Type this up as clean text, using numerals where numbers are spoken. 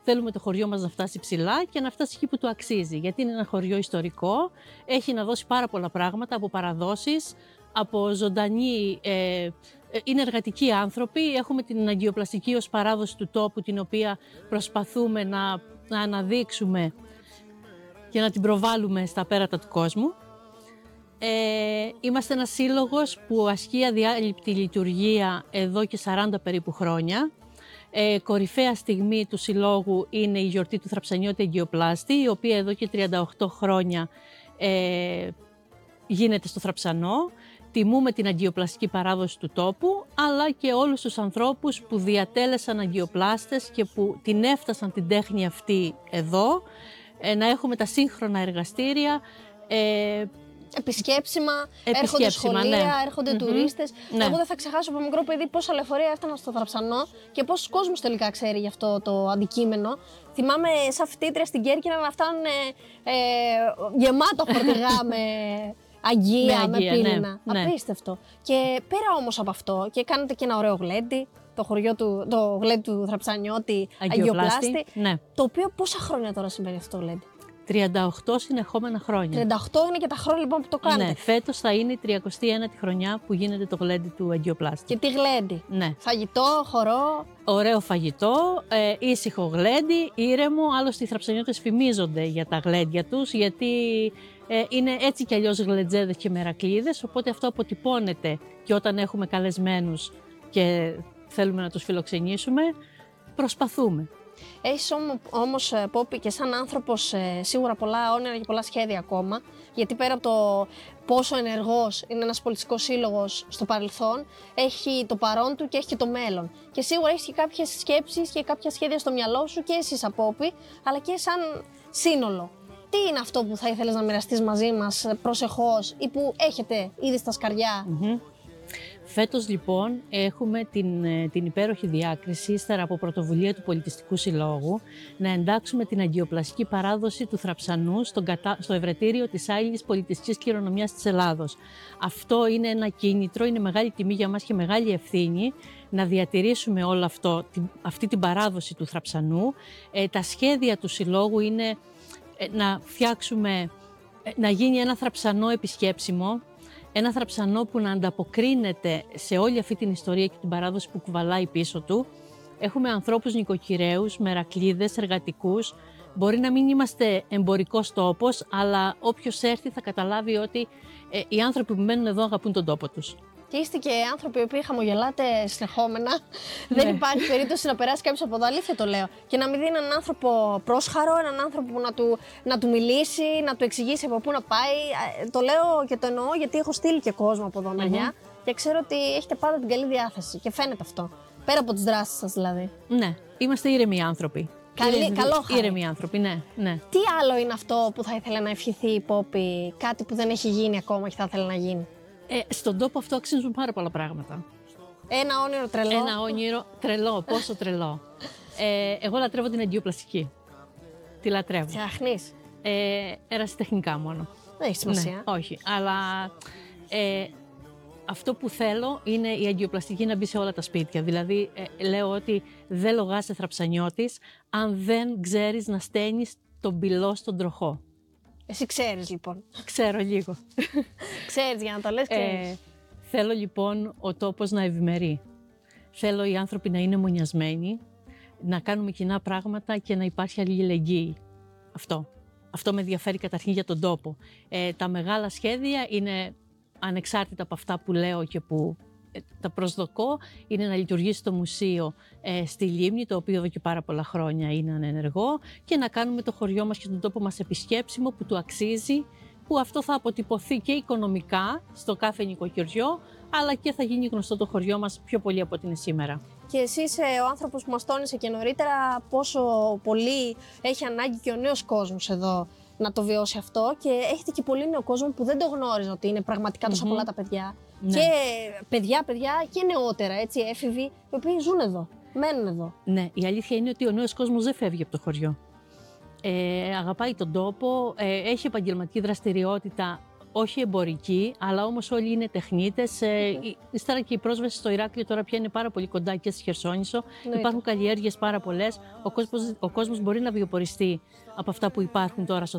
θέλουμε το χωριό μας να φτάσει ψηλά και να φτάσει εκεί που του αξίζει. Γιατί είναι ένα χωριό ιστορικό, έχει να δώσει πάρα πολλά πράγματα από παραδόσεις, από ζωντανή, είναι εργατικοί άνθρωποι. Έχουμε την αγκιοπλαστική ως παράδοση του τόπου, την οποία προσπαθούμε να αναδείξουμε και να την προβάλλουμε στα πέρατα του κόσμου. Είμαστε ένας σύλλογος που ασκεί αδιάλειπτη λειτουργία εδώ και 40 περίπου χρόνια. Κορυφαία στιγμή του συλλόγου είναι η γιορτή του Θραψανιώτη Αγκιοπλάστη, η οποία εδώ και 38 χρόνια γίνεται στο Θραψανό. Τιμούμε την αγκιοπλαστική παράδοση του τόπου, αλλά και όλους τους ανθρώπους που διατέλεσαν αγκιοπλάστες και που την έφτασαν την τέχνη αυτή εδώ, να έχουμε τα σύγχρονα εργαστήρια, επισκέψιμα, έρχονται σχολεία, ναι. έρχονται τουρίστες. Ναι. Εγώ δεν θα ξεχάσω από μικρό παιδί πόσα λεωφορεία έφταναν στο Θραψανό και πόσος κόσμος τελικά ξέρει γι' αυτό το αντικείμενο. Θυμάμαι σαν φοιτήτρια στην Κέρκυρα να φτάνουν γεμάτα φορτηγά με αγγεία, με πύληνα. Ναι. Απίστευτο. Και πέρα όμως από αυτό, και κάνετε και ένα ωραίο γλέντι, το γλέντι του Θραψανιώτη Αγκιοπλάστη, ναι. Το οποίο πόσα χρόνια τώρα συμβαίνει αυτό το γλέντι? 38 συνεχόμενα χρόνια. 38 είναι και τα χρόνια λοιπόν που το κάνετε. Ναι, φέτος θα είναι η 31η χρονιά που γίνεται το γλέντι του Αγκιοπλάστη. Και τι γλέντι? Ναι. Φαγητό, χορό. Ωραίο φαγητό, ήσυχο γλέντι, ήρεμο. Άλλωστε οι Θραψανιώτες φημίζονται για τα γλέντια τους, γιατί είναι έτσι κι αλλιώς γλεντζέδες και μερακλείδες, οπότε αυτό αποτυπώνεται και όταν έχουμε καλεσμένους και θέλουμε να τους φιλοξενήσουμε, προσπαθούμε. Έχεις όμως, Πόπη, και σαν άνθρωπος σίγουρα πολλά όνειρα και πολλά σχέδια ακόμα, γιατί πέρα από το πόσο ενεργός είναι ένας πολιτιστικός σύλλογος στο παρελθόν, έχει το παρόν του και έχει και το μέλλον. Και σίγουρα έχεις και κάποιες σκέψεις και κάποια σχέδια στο μυαλό σου και εσύ σαν Πόπη, αλλά και σαν σύνολο. Τι είναι αυτό που θα ήθελες να μοιραστείς μαζί μας προσεχώς ή που έχετε ήδη στα σκαριά? Φέτος λοιπόν έχουμε την υπέροχη διάκριση, ύστερα από πρωτοβουλία του Πολιτιστικού Συλλόγου, να εντάξουμε την αγκιοπλαστική παράδοση του Θραψανού στο ευρετήριο της άειλης πολιτιστικής κληρονομιάς της Ελλάδος. Αυτό είναι ένα κίνητρο, είναι μεγάλη τιμή για μας και μεγάλη ευθύνη να διατηρήσουμε όλο αυτό, αυτή την παράδοση του Θραψανού. Τα σχέδια του Συλλόγου είναι να φτιάξουμε, να γίνει ένα Θραψανό επισκέψιμο, ένα Θραψανό που να ανταποκρίνεται σε όλη αυτή την ιστορία και την παράδοση που κουβαλάει πίσω του. Έχουμε ανθρώπους νοικοκυρέους, μερακλείδες, εργατικούς. Μπορεί να μην είμαστε εμπορικός τόπος, αλλά όποιος έρθει θα καταλάβει ότι οι άνθρωποι που μένουν εδώ αγαπούν τον τόπο τους. Και είστε και άνθρωποι που χαμογελάτε συνεχόμενα. Δεν υπάρχει περίπτωση να περάσει κάποιος από εδώ, αλήθεια το λέω. Και να μην δει έναν άνθρωπο πρόσχαρο, έναν άνθρωπο που να του μιλήσει, να του εξηγήσει από πού να πάει. Το λέω και το εννοώ γιατί έχω στείλει και κόσμο από εδώ μεριά και ξέρω ότι έχετε πάντα την καλή διάθεση και φαίνεται αυτό. Πέρα από τις δράσεις σας δηλαδή. Ναι, είμαστε ήρεμοι άνθρωποι. Καλό χάρη. Ήρεμοι άνθρωποι, ναι. Τι άλλο είναι αυτό που θα ήθελε να ευχηθεί η Πόπη, κάτι που δεν έχει γίνει ακόμα και θα ήθελε να γίνει? Στον τόπο αυτό αξίζουν πάρα πολλά πράγματα. Ένα όνειρο τρελό. Ένα όνειρο τρελό, πόσο τρελό. Εγώ λατρεύω την αγκιοπλαστική. Τη λατρεύω. Φτιάχνεις? Ερασιτεχνικά μόνο. Δεν έχει σημασία. Ναι, όχι, αλλά αυτό που θέλω είναι η αγκιοπλαστική να μπει σε όλα τα σπίτια. Δηλαδή, λέω ότι δεν λογάσαι Θραψανιώτης αν δεν ξέρεις να στένεις τον πυλό στον τροχό. Εσύ ξέρεις λοιπόν. Ξέρω λίγο. Ξέρεις, για να το λες, ξέρεις. Θέλω λοιπόν ο τόπος να ευημερεί. Θέλω οι άνθρωποι να είναι μονιασμένοι, να κάνουμε κοινά πράγματα και να υπάρχει αλληλεγγύη. Αυτό με ενδιαφέρει καταρχήν για τον τόπο. Τα μεγάλα σχέδια είναι ανεξάρτητα από αυτά που λέω και που τα προσδοκώ, είναι να λειτουργήσει το μουσείο στη Λίμνη, το οποίο εδώ και πάρα πολλά χρόνια είναι ανενεργό, και να κάνουμε το χωριό μας και τον τόπο μας επισκέψιμο που του αξίζει, που αυτό θα αποτυπωθεί και οικονομικά στο κάθε νοικοκυριό, αλλά και θα γίνει γνωστό το χωριό μας πιο πολύ από ό,τι είναι σήμερα. Και εσύ είσαι ο άνθρωπος που μας τόνισε και νωρίτερα πόσο πολύ έχει ανάγκη και ο νέος κόσμος εδώ να το βιώσει αυτό, και έχετε και πολύ νέο κόσμο που δεν το γνώριζε ότι είναι πραγματικά τόσο πολλά τα παιδιά. Ναι. Και παιδιά και νεότερα, έτσι, έφηβοι, οι οποίοι ζουν εδώ, μένουν εδώ. Ναι, η αλήθεια είναι ότι ο νέος κόσμος δεν φεύγει από το χωριό. Αγαπάει τον τόπο, έχει επαγγελματική δραστηριότητα όχι εμπορική, αλλά όμως όλοι είναι τεχνίτες. Ύστερα και η πρόσβαση στο Ηράκλειο τώρα πια είναι πάρα πολύ κοντά και στη Χερσόνησο. Υπάρχουν καλλιέργειες πάρα πολλές. Ο κόσμος μπορεί να βιοποριστεί από αυτά που υπάρχουν τώρα στο